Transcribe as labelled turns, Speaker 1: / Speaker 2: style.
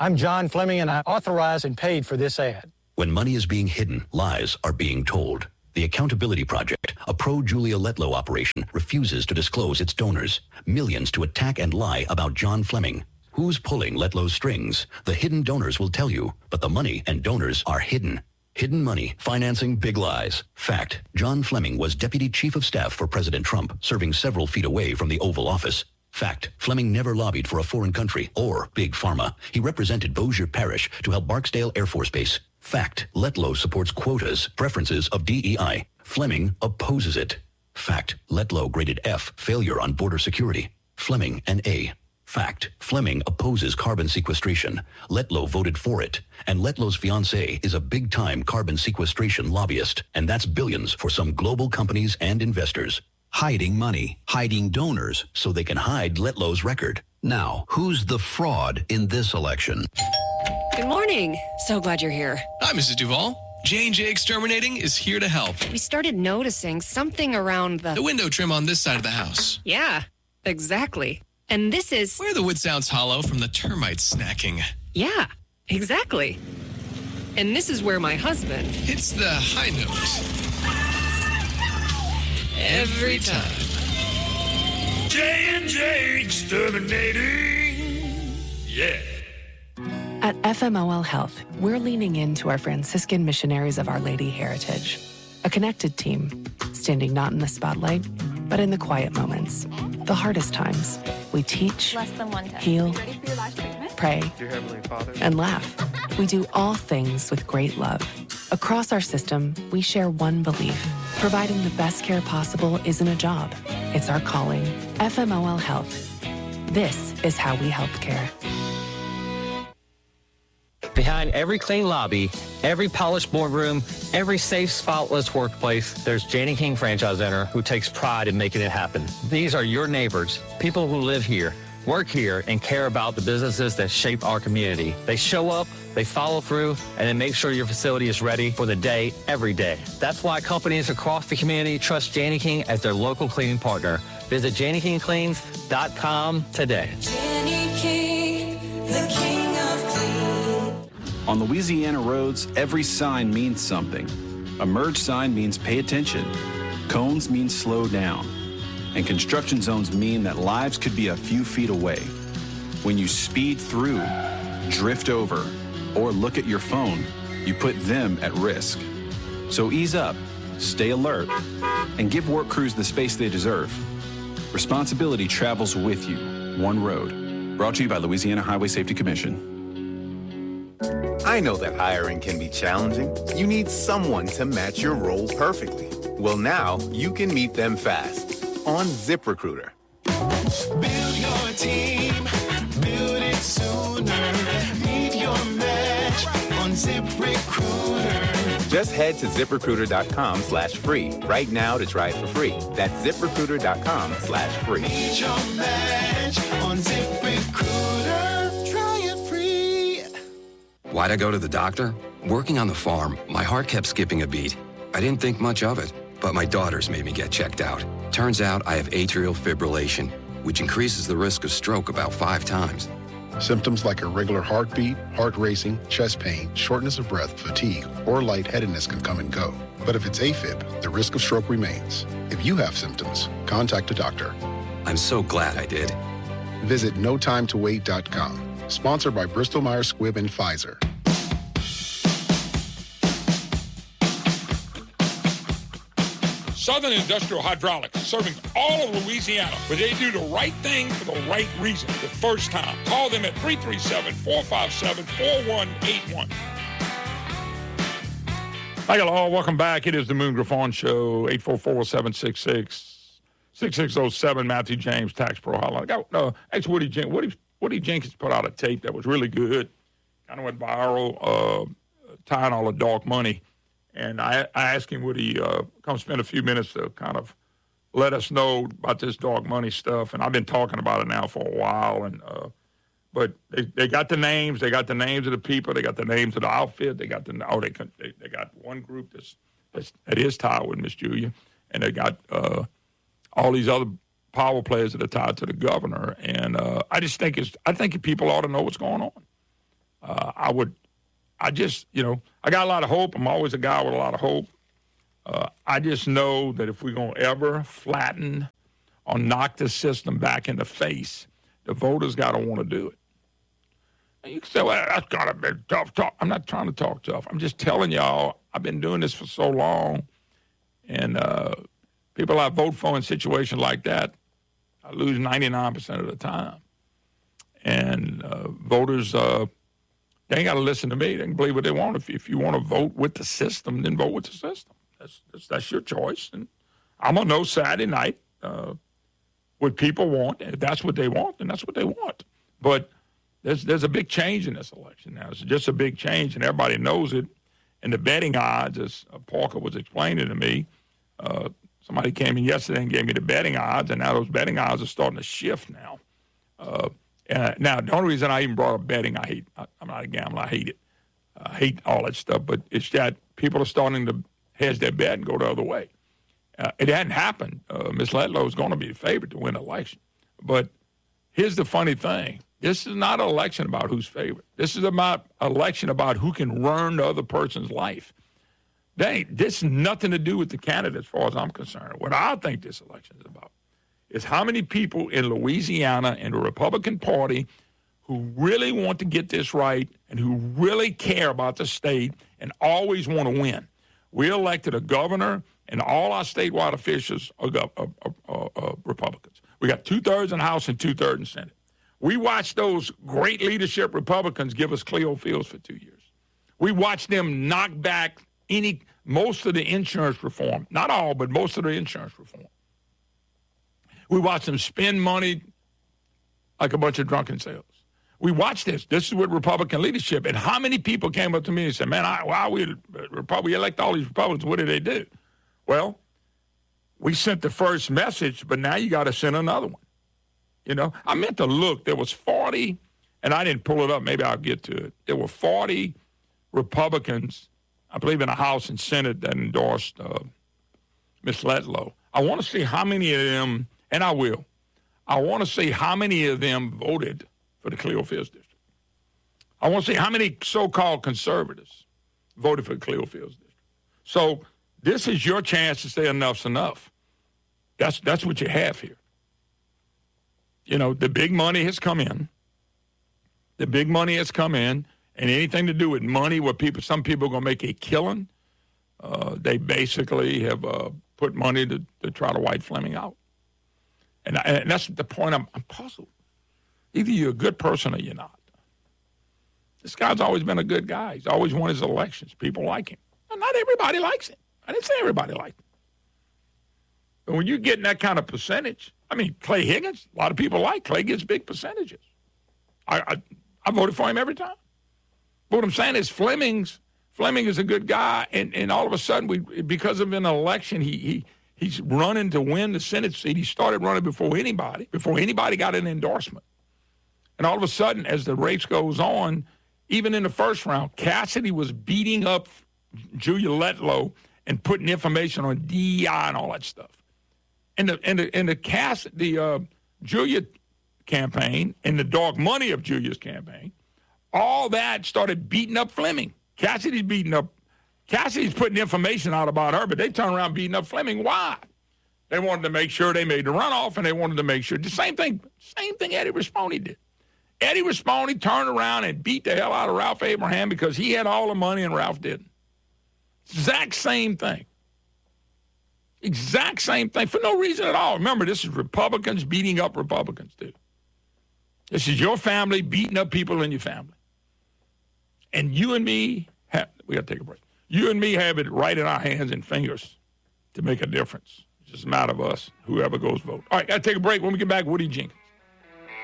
Speaker 1: I'm John Fleming, and I authorized and paid for this ad.
Speaker 2: When money is being hidden, lies are being told. The Accountability Project, a pro-Julia Letlow operation, refuses to disclose its donors. Millions to attack and lie about John Fleming. Who's pulling Letlow's strings? The hidden donors will tell you, but the money and donors are hidden. Hidden money, financing big lies. Fact, John Fleming was Deputy Chief of Staff for President Trump, serving several feet away from the Oval Office. Fact, Fleming never lobbied for a foreign country or Big Pharma. He represented Bossier Parish to help Barksdale Air Force Base. Fact, Letlow supports quotas, preferences of DEI. Fleming opposes it. Fact, Letlow graded F, failure on border security. Fleming an A. Fact, Fleming opposes carbon sequestration. Letlow voted for it. And Letlow's fiancé is a big-time carbon sequestration lobbyist. And that's billions for some global companies and investors. Hiding money, hiding donors, so they can hide Letlow's record. Now, who's the fraud in this election?
Speaker 3: Good morning. So glad you're here.
Speaker 4: Hi, Mrs. Duvall. J&J Exterminating is here to help.
Speaker 3: We started noticing something around
Speaker 4: the window trim on this side of the house.
Speaker 3: Yeah, exactly. And this is
Speaker 4: where the wood sounds hollow from the termites snacking.
Speaker 3: Yeah, exactly. And this is where my husband
Speaker 4: hits the high note. Every time.
Speaker 5: J&J Exterminating. Yeah.
Speaker 6: At FMOL Health, we're leaning into our Franciscan missionaries of Our Lady heritage. A connected team, standing not in the spotlight, but in the quiet moments, the hardest times. We teach, heal, pray, and laugh. We do all things with great love. Across our system, we share one belief. Providing the best care possible isn't a job. It's our calling. FMOL Health. This is how we help care.
Speaker 7: Behind every clean lobby, every polished boardroom, every safe, spotless workplace, there's Janney King Franchise Center who takes pride in making it happen. These are your neighbors, people who live here, work here, and care about the businesses that shape our community. They show up, they follow through, and they make sure your facility is ready for the day, every day. That's why companies across the community trust Janney King as their local cleaning partner. Visit JanneyKingCleans.com today.
Speaker 8: Janney King, the king of clean.
Speaker 9: On Louisiana roads, every sign means something. A merge sign means pay attention. Cones means slow down. And construction zones mean that lives could be a few feet away. When you speed through, drift over, or look at your phone, you put them at risk. So ease up, stay alert, and give work crews the space they deserve. Responsibility travels with you. One road. Brought to you by Louisiana Highway Safety Commission.
Speaker 10: I know that hiring can be challenging. You need someone to match your role perfectly. Well, now you can meet them fast on ZipRecruiter.
Speaker 5: Build your team, build it sooner. Meet your match on ZipRecruiter.
Speaker 10: Just head to ZipRecruiter.com/free right now to try it for free. That's ZipRecruiter.com/free.
Speaker 5: Meet your match on ZipRecruiter. Try it free.
Speaker 11: Why'd I go to the doctor? Working on the farm, my heart kept skipping a beat. I didn't think much of it, but my daughters made me get checked out. Turns out I have atrial fibrillation, which increases the risk of stroke about 5 times.
Speaker 12: Symptoms like irregular heartbeat, heart racing, chest pain, shortness of breath, fatigue, or lightheadedness can come and go. But if it's AFib, the risk of stroke remains. If you have symptoms, contact a doctor.
Speaker 11: I'm so glad I did.
Speaker 12: Visit notimetowait.com. Sponsored by Bristol Myers Squibb and Pfizer.
Speaker 13: Southern Industrial Hydraulics, serving all of Louisiana, where they do the right thing for the right reason the first time. Call them at 337-457-4181. Hi, hello. Welcome back. It is the Moon Griffon Show, 844-766-6607, Matthew James, Tax Pro Hotline. I got Woody Jenkins put out a tape that was really good. Kind of went viral, tying all the dark money. And I asked him, would he come spend a few minutes to kind of let us know about this dark money stuff? And I've been talking about it now for a while. And but they got the names. They got the names of the people. They got the names of the outfit. They got they got one group that is tied with Miss Julia, and they got all these other power players that are tied to the governor. And I think people ought to know what's going on. I got a lot of hope. I'm always a guy with a lot of hope. I just know that if we're going to ever flatten or knock the system back in the face, the voters got to want to do it. And you can say, well, that's got to be tough talk. I'm not trying to talk tough. I'm just telling y'all, I've been doing this for so long, and people I vote for in situations like that, I lose 99% of the time. And voters, they ain't got to listen to me. They can believe what they want. If you want to vote with the system, then vote with the system. That's your choice. And I'm going to know Saturday night what people want. And if that's what they want, then that's what they want. But there's a big change in this election now. It's just a big change, and everybody knows it. And the betting odds, as Parker was explaining to me, somebody came in yesterday and gave me the betting odds, and now those betting odds are starting to shift now. Now, the only reason I even brought up betting, I'm not a gambler. I hate it. I hate all that stuff. But it's that people are starting to hedge their bet and go the other way. It hadn't happened. Ms. Letlow is going to be the favorite to win the election. But here's the funny thing. This is not an election about who's favorite. This is about election about who can ruin the other person's life. This has nothing to do with the candidate as far as I'm concerned. What I think this election is about is how many people in Louisiana in the Republican Party who really want to get this right and who really care about the state and always want to win. We elected a governor, and all our statewide officials are Republicans. We got 2/3 in the House and 2/3 in the Senate. We watched those great leadership Republicans give us Cleo Fields for 2 years. We watched them knock back most of the insurance reform. Not all, but most of the insurance reform. We watched them spend money like a bunch of drunken sailors. We watched this. This is with Republican leadership. And how many people came up to me and said, man, why we elect all these Republicans? What did they do? Well, we sent the first message, but now you got to send another one. You know, I meant to look. There was 40, and I didn't pull it up. Maybe I'll get to it. There were 40 Republicans, I believe in the House and Senate, that endorsed Ms. Letlow. I want to see how many of them, and I will, I want to see how many of them voted for the Cleo Fields district. I want to see how many so-called conservatives voted for the Cleo Fields district. So this is your chance to say enough's enough. That's what you have here. You know, the big money has come in. The big money has come in, and anything to do with money where some people are going to make a killing, they basically have put money to try to wipe Fleming out. And that's the point. I'm puzzled. Either you're a good person or you're not. This guy's always been a good guy. He's always won his elections. People like him. And not everybody likes him. I didn't say everybody liked him. But when you're getting that kind of percentage, I mean, Clay Higgins, a lot of people like Clay, gets big percentages. I voted for him every time. But what I'm saying is Fleming is a good guy, and all of a sudden, because of an election, he's running to win the Senate seat. He started running before anybody got an endorsement. And all of a sudden, as the race goes on, even in the first round, Cassidy was beating up Julia Letlow and putting information on DEI and all that stuff. And the Julia campaign and the dark money of Julia's campaign, all that started beating up Fleming. Cassidy's putting information out about her, but they turn around beating up Fleming. Why? They wanted to make sure they made the runoff, and they wanted to make sure the same thing Eddie Rispone did. Eddie Rispone turned around and beat the hell out of Ralph Abraham because he had all the money and Ralph didn't. Exact same thing. Exact same thing for no reason at all. Remember, this is Republicans beating up Republicans, too. This is your family beating up people in your family. And you and me, we got to take a break. You and me have it right in our hands and fingers to make a difference. It's just a matter of us, whoever goes vote. All right, got to take a break. When we get back, Woody Jenkins.